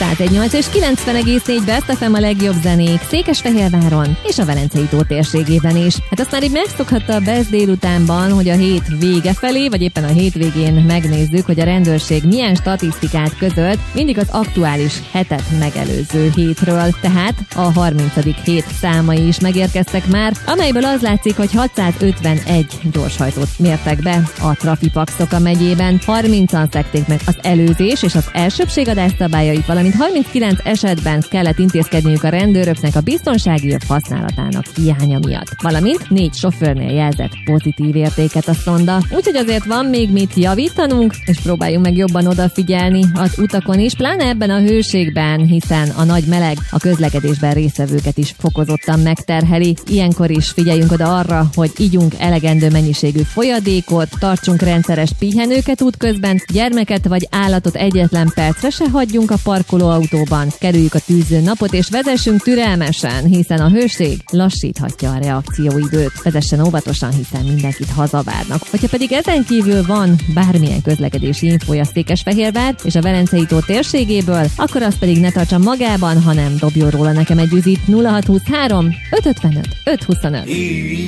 101.8 és 90,4 Best FM a legjobb zenék Székesfehérváron és a Velencei-tó térségében is. Hát azt már így megszokhatta a Best délutánban, hogy a hét vége felé, vagy éppen a hétvégén megnézzük, hogy a rendőrség milyen statisztikát közölt mindig az aktuális hetet megelőző hétről. Tehát a 30. hét számai is megérkeztek már, amelyből az látszik, hogy 651 gyorshajtót mértek be a Trafipaxok megyében. 30-an szekték meg az előzés és az elsőbbségadás szabályait, valamint 39 esetben kellett intézkedniük a rendőröknek a biztonsági öv használatának hiánya miatt. Valamint 4 sofőrnél jelzett pozitív értéket a szonda. Úgyhogy azért van még mit javítanunk, és próbáljunk meg jobban odafigyelni az utakon is, pláne ebben a hőségben, hiszen a nagy meleg a közlekedésben résztvevőket is fokozottan megterheli. Ilyenkor is figyeljünk oda arra, hogy igyunk elegendő mennyiségű folyadékot, tartsunk rendszeres pihenőket útközben, gyermeket vagy állatot egyetlen percre se hagyjunk a parkolóautóban, kerüljük a tűző napot és vezessünk türelmesen, hiszen a hőség lassíthatja a reakcióidőt. Vezessen óvatosan, hiszen mindenkit hazavárnak. Hogyha pedig ezen kívül van bármilyen közlekedési infója Székesfehérvár és a Velencei-tó térségéből, akkor azt pedig ne tartsa magában, hanem dobjon róla nekem egy üzit 0623 555 525.